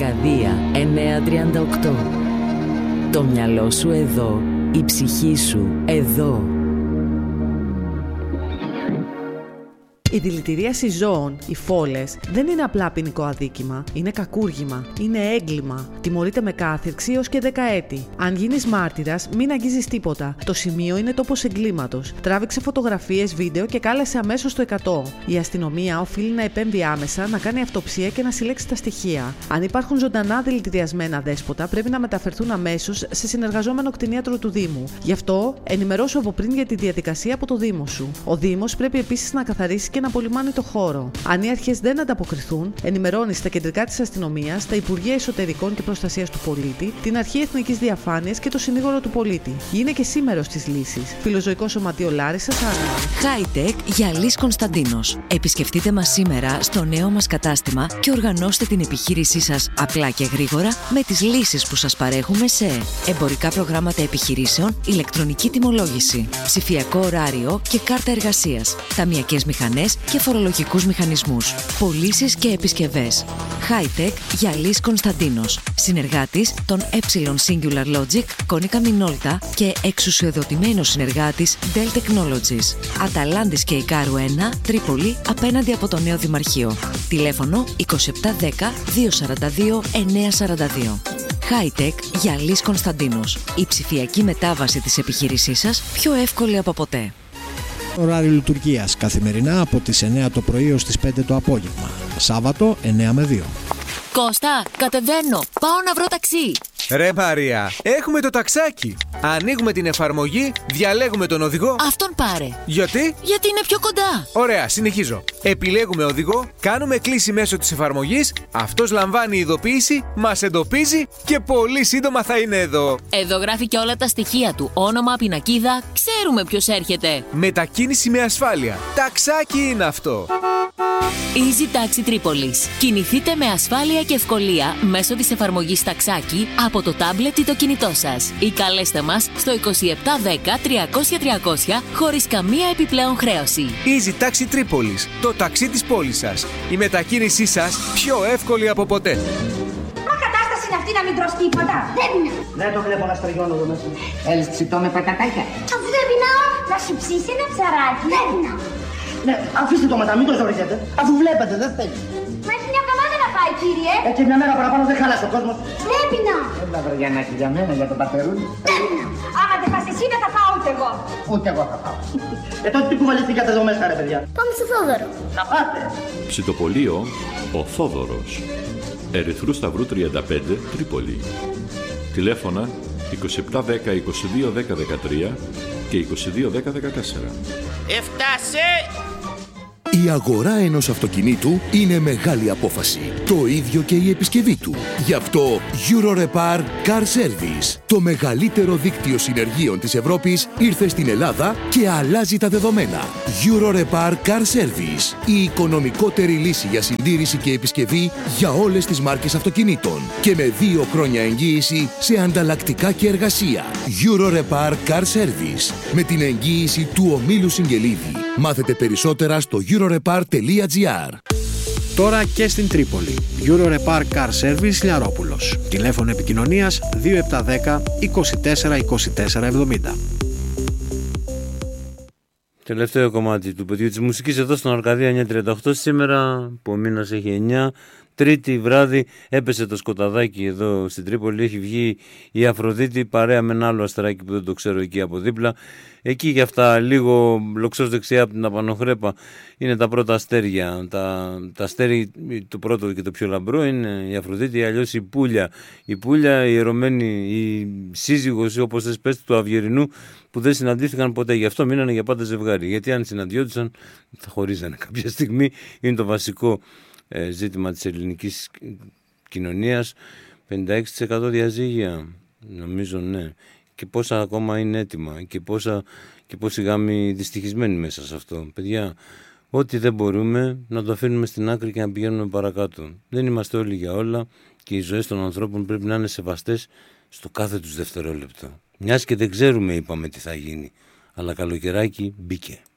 Αρκαδία 938. Το μυαλό σου εδώ, η ψυχή σου εδώ. Η δηλητηρίαση ζώων, οι φόλες, δεν είναι απλά ποινικό αδίκημα. Είναι κακούργημα. Είναι έγκλημα. Τιμωρείται με κάθυρξη έως και 10 έτη. Αν γίνεις μάρτυρας, μην αγγίζεις τίποτα. Το σημείο είναι τόπος εγκλήματος. Τράβηξε φωτογραφίες, βίντεο και κάλεσε αμέσως το 100. Η αστυνομία οφείλει να επέμβει άμεσα, να κάνει αυτοψία και να συλλέξει τα στοιχεία. Αν υπάρχουν ζωντανά δηλητηριασμένα δέσποτα, πρέπει να μεταφερθούν αμέσως σε συνεργαζόμενο κτηνίατρο του Δήμου. Γι' αυτό, ενημερώσου από πριν για τη διαδικασία από το Δήμο σου. Ο Δήμος πρέπει επίσης να καθαρίσει και να απολυμάνει το χώρο. Αν οι αρχές δεν ανταποκριθούν, ενημερώνει στα κεντρικά της αστυνομίας, τα Υπουργεία Εσωτερικών και Προστασίας του Πολίτη, την Αρχή Εθνικής Διαφάνειας και το Συνήγορο του Πολίτη. Είναι και σήμερος της λύσης. Φιλοζωικό Σωματείο Λάρισσας, Άννα. Hightech Γυαλής Κωνσταντίνος. Επισκεφτείτε μας σήμερα στο νέο μας κατάστημα και οργανώστε την επιχείρησή σας απλά και γρήγορα με τις λύσεις που σας παρέχουμε σε εμπορικά προγράμματα επιχειρήσεων, ηλεκτρονική τιμολόγηση, ψηφιακό ωράριο και κάρτα εργασίας, ταμειακές μηχανές και φορολογικούς μηχανισμούς, πωλήσεις και επισκευές. Hightech Γυαλής Κωνσταντίνος. Συνεργάτης των Singular Logic, Konica Minolta και εξουσιοδοτημένος συνεργάτης Dell Technologies. Αταλάντης και Ικάρου 1, Τρίπολη, απέναντι από το νέο Δημαρχείο. Τηλέφωνο 2710 242 942. Hightech Γυαλής Κωνσταντίνος. Η ψηφιακή μετάβαση της επιχείρησής σας πιο εύκολη από ποτέ. Ωράριο λειτουργίας καθημερινά από τις 9 το πρωί ως τις 5 το απόγευμα. Σάββατο 9 με 2. Κώστα, κατεβαίνω. Πάω να βρω ταξί. Ρε Μαρία, έχουμε το ταξάκι. Ανοίγουμε την εφαρμογή, διαλέγουμε τον οδηγό. Αυτόν πάρε. Γιατί? Γιατί είναι πιο κοντά. Ωραία, συνεχίζω. Επιλέγουμε οδηγό, κάνουμε κλήση μέσω της εφαρμογής, αυτός λαμβάνει ειδοποίηση, μας εντοπίζει και πολύ σύντομα θα είναι εδώ. Εδώ γράφει και όλα τα στοιχεία του. Όνομα, πινακίδα, ξέρουμε ποιος έρχεται. Μετακίνηση με ασφάλεια. Ταξάκι είναι αυτό. Easy Taxi Tripolis. Κινηθείτε με ασφάλεια και ευκολία μέσω της εφαρμογής Ταξάκι από το τάμπλετ ή το κινητό σας. Ή καλέστε μας στο 2710 300 300 χωρίς καμία επιπλέον χρέωση. Easy Taxi Tripolis. Το ταξί της πόλης σας. Η μετακίνησή σας πιο εύκολη από ποτέ. Μα κατάσταση είναι αυτή να μην τρως τίποτα. Δεν είναι. Δεν το βλέπω να στριγώνω εδώ μέσα. Έλες ψητό με πατατάκια. Αφού δεν πεινάω, να σου ψήσει ένα ψαράκι. Δεν πεινάω. Ναι, αφήστε το μετά, μην το ζοριζέτε. Αφού βλέπετε, δεν θέλει. Μα έχει μια εβδομάδα να πάει, κύριε. Έτσι μια μέρα παραπάνω δεν χαλάσει ο κόσμος. Δεν πεινάω. Έλα βραδιανάκι για μένα, για τον πατερούλι. Δεν πεινάω. Άμα δεν πας εσύ, δεν θα πάω ούτε εγώ. Ούτε εγώ θα πάω. Τότε τι κουβαληθήκατε εδώ μέσα, ρε παιδιά. Πάμε στο Θόδωρο. Να πάτε. Ψητοπολείο ο Θόδωρος. Ερυθρού Σταυρού 35, Τρίπολη. Τηλέφωνα 2710 22 10 13 και 22 10 14. Έφτασε! Η αγορά ενός αυτοκινήτου είναι μεγάλη απόφαση. Το ίδιο και η επισκευή του. Γι' αυτό Eurorepar Car Service, το μεγαλύτερο δίκτυο συνεργείων της Ευρώπης, ήρθε στην Ελλάδα και αλλάζει τα δεδομένα. Eurorepar Car Service, η οικονομικότερη λύση για συντήρηση και επισκευή για όλες τις μάρκες αυτοκινήτων και με 2 χρόνια εγγύηση σε ανταλλακτικά και εργασία. Eurorepar Car Service, με την εγγύηση του ομίλου Συγγελίδη. Μάθετε περισσότερα στο eurorepar.gr. Τώρα και στην Τρίπολη. Eurorepar Car Service Λιαρόπουλος. Τηλέφωνο επικοινωνίας 2710 24 24 70. Τελευταίο κομμάτι του παιδιού της μουσικής εδώ στον Αρκαδία 938 σήμερα, που ο μήνας έχει 9. Τρίτη βράδυ έπεσε το σκοταδάκι εδώ στην Τρίπολη, έχει βγει η Αφροδίτη παρέα με ένα άλλο αστεράκι που δεν το ξέρω εκεί από δίπλα. Εκεί για αυτά λίγο λοξός δεξιά από την Απανοχρέπα είναι τα πρώτα αστέρια. Τα αστέρι, το πρώτο και το πιο λαμπρό είναι η Αφροδίτη, αλλιώς η Πούλια. Η Πούλια, η ερωμένη, η σύζυγος όπως θες πες του Αυγερινού, που δεν συναντήθηκαν ποτέ, γι' αυτό μείνανε για πάντα ζευγάρι. Γιατί αν συναντιόντουσαν θα χωρίζανε κάποια στιγμή, είναι το βασικό ζήτημα της ελληνικής κοινωνίας. 56% διαζύγια, νομίζω, ναι. Και πόσα ακόμα είναι έτοιμα και πόσοι γάμοι δυστυχισμένοι μέσα σε αυτό. Παιδιά, ό,τι δεν μπορούμε να το αφήνουμε στην άκρη και να πηγαίνουμε παρακάτω. Δεν είμαστε όλοι για όλα και οι ζωές των ανθρώπων πρέπει να είναι σεβαστές στο κάθε τους δευτερόλεπτο. Μιας και δεν ξέρουμε, είπαμε, τι θα γίνει, αλλά καλοκαιράκι μπήκε.